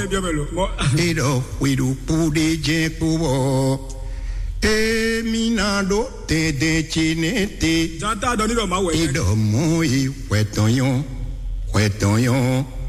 Edo widu pude je kubo. E minado te de chinete. Janta doni do ma we. Edo moi wetonyon.